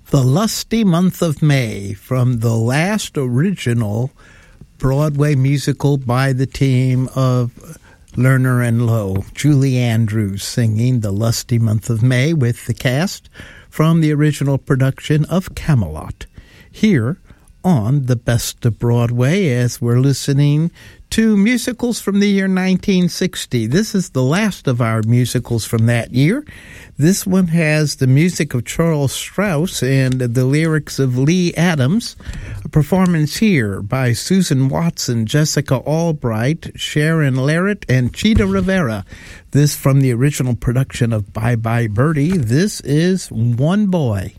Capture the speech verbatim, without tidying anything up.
The Lusty Month of May, from the last original Broadway musical by the team of Lerner and Loewe. Julie Andrews singing The Lusty Month of May with the cast from the original production of Camelot. Here on The Best of Broadway, as we're listening to musicals from the year nineteen sixty. This is the last of our musicals from that year. This one has the music of Charles Strauss and the lyrics of Lee Adams. A performance here by Susan Watson, Jessica Albright, Sharon Larrett, and Chita Rivera. This from the original production of Bye Bye Birdie. This is One Boy.